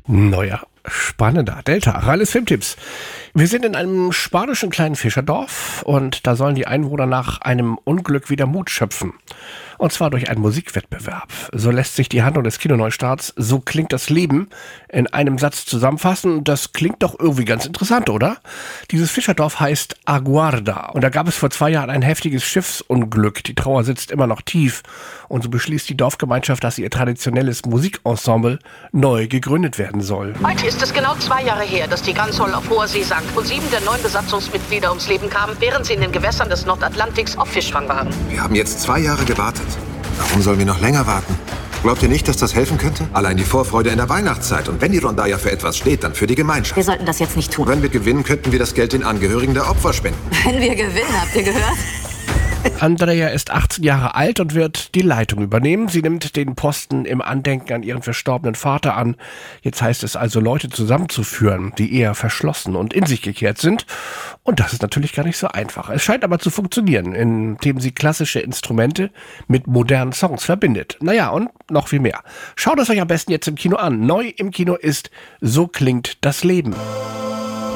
Neuer, spannender. Delta, Ralles Filmtipps. Wir sind in einem spanischen kleinen Fischerdorf und da sollen die Einwohner nach einem Unglück wieder Mut schöpfen. Und zwar durch einen Musikwettbewerb. So lässt sich die Handlung des Kinoneustarts "So klingt das Leben" in einem Satz zusammenfassen. Das klingt doch irgendwie ganz interessant, oder? Dieses Fischerdorf heißt Aguarda und da gab es vor 2 Jahren ein heftiges Schiffsunglück. Die Trauer sitzt immer noch tief und so beschließt die Dorfgemeinschaft, dass ihr traditionelles Musikensemble neu gegründet werden soll. Heute ist es genau 2 Jahre her, dass die Gansol auf hoher See sank und 7 der 9 Besatzungsmitglieder ums Leben kamen, während sie in den Gewässern des Nordatlantiks auf Fischfang waren. Wir haben jetzt 2 Jahre gewartet. Warum sollen wir noch länger warten? Glaubt ihr nicht, dass das helfen könnte? Allein die Vorfreude in der Weihnachtszeit. Und wenn die Rondalla für etwas steht, dann für die Gemeinschaft. Wir sollten das jetzt nicht tun. Wenn wir gewinnen, könnten wir das Geld den Angehörigen der Opfer spenden. Wenn wir gewinnen, habt ihr gehört? Andrea ist 18 Jahre alt und wird die Leitung übernehmen. Sie nimmt den Posten im Andenken an ihren verstorbenen Vater an. Jetzt heißt es also, Leute zusammenzuführen, die eher verschlossen und in sich gekehrt sind. Und das ist natürlich gar nicht so einfach. Es scheint aber zu funktionieren, indem sie klassische Instrumente mit modernen Songs verbindet. Naja, und noch viel mehr. Schaut es euch am besten jetzt im Kino an. Neu im Kino ist "So klingt das Leben".